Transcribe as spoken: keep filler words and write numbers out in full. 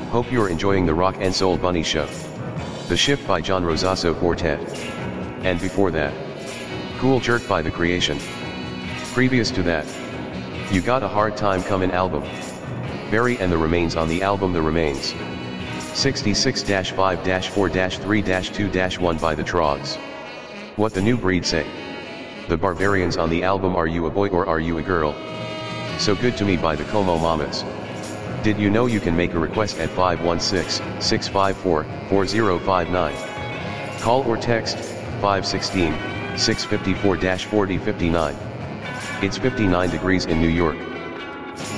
Hope you're enjoying the Rock and Soul Bunny Show. The Shift by John Rosasso Quartet. And before that, Cool Jerk by The Creation. Previous to that, You Got a Hard Time Comin' album. Barry and the Remains on the album The Remains. sixty-six dash five dash four dash three dash two dash one by The Trogs. What the New Breed Say. The Barbarians on the album Are You a Boy or Are You a Girl? So Good to Me by the Como Mamas. Did you know you can make a request at five one six, six five four, four zero five nine? Call or text five one six, six five four, four zero five nine. It's fifty-nine degrees in New York.